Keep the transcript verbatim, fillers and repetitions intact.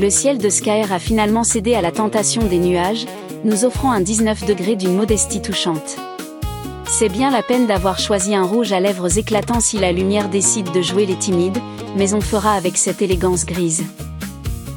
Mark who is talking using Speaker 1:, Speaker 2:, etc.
Speaker 1: le ciel de Skyr a finalement cédé à la tentation des nuages, nous offrant un dix-neuf degrés d'une modestie touchante. C'est bien la peine d'avoir choisi un rouge à lèvres éclatant si la lumière décide de jouer les timides, mais on fera avec cette élégance grise.